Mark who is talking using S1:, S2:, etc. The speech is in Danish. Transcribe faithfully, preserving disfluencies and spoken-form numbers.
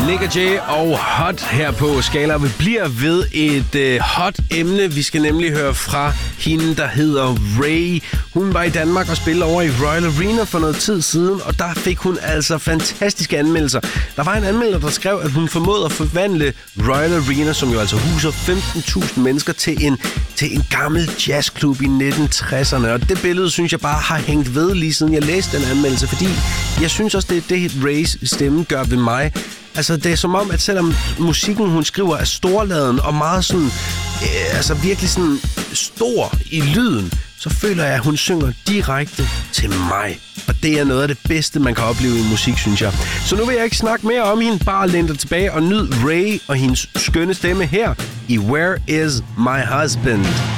S1: Nick og Jay og Hot her på Skala. Vi bliver ved et øh, hot emne. Vi skal nemlig høre fra hende, der hedder Ray. Hun var i Danmark og spillede over i Royal Arena for noget tid siden, og der fik hun altså fantastiske anmeldelser. Der var en anmelder, der skrev, at hun formåede at forvandle Royal Arena, som jo altså huser femten tusind mennesker, til en, til en gammel jazzklub i nitten tresserne. Og det billede, synes jeg bare har hængt ved lige siden jeg læste den anmeldelse, fordi jeg synes også, det er det, Rays stemme gør ved mig. Altså, det er som om, at selvom musikken, hun skriver, er storladen og meget sådan, øh, altså virkelig sådan stor i lyden, så føler jeg, at hun synger direkte til mig. Og det er noget af det bedste, man kan opleve i musik, synes jeg. Så nu vil jeg ikke snakke mere om hende, bare læn dig tilbage og nyd Ray og hendes skønne stemme her i Where Is My Husband?